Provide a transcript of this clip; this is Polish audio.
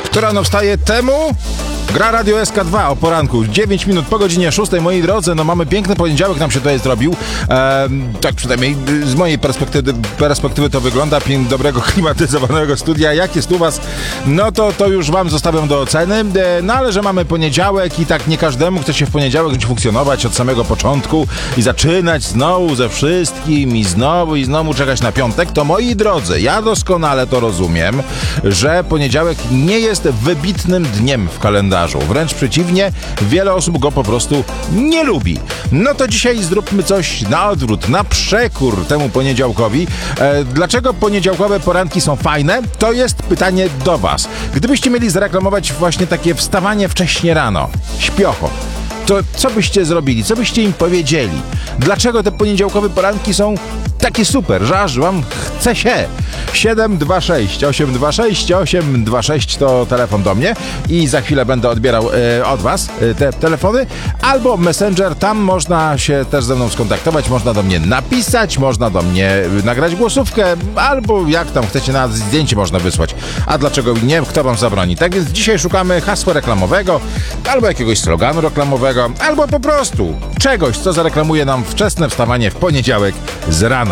Kto rano wstaje, temu gra Radio SK2 o poranku. 9 minut po godzinie 6, moi drodzy. No mamy piękny poniedziałek, nam się tutaj zrobił. Tak przynajmniej z mojej perspektywy to wygląda. Dobrego, klimatyzowanego studia. Jak jest u was? No to już wam zostawiam do oceny. No ale że mamy poniedziałek i tak nie każdemu chce się w poniedziałek funkcjonować od samego początku i zaczynać znowu ze wszystkim i znowu czekać na piątek, to moi drodzy, ja doskonale to rozumiem, że poniedziałek nie jest wybitnym dniem w kalendarzu. Wręcz przeciwnie, wiele osób go po prostu nie lubi. No to dzisiaj zróbmy coś na odwrót, na przekór temu poniedziałkowi. Dlaczego poniedziałkowe poranki są fajne? To jest pytanie do was. Gdybyście mieli zareklamować właśnie takie wstawanie wcześnie rano, śpiocho, to co byście zrobili? Co byście im powiedzieli? Dlaczego te poniedziałkowe poranki są takie super, że aż wam chce się? 726 826 826 to telefon do mnie i za chwilę będę odbierał od was te telefony, albo Messenger, tam można się też ze mną skontaktować, można do mnie napisać, można do mnie nagrać głosówkę, albo jak tam chcecie, nawet zdjęcie można wysłać. A dlaczego nie? Kto wam zabroni? Tak więc dzisiaj szukamy hasła reklamowego, albo jakiegoś sloganu reklamowego, albo po prostu czegoś, co zareklamuje nam wczesne wstawanie w poniedziałek z rana.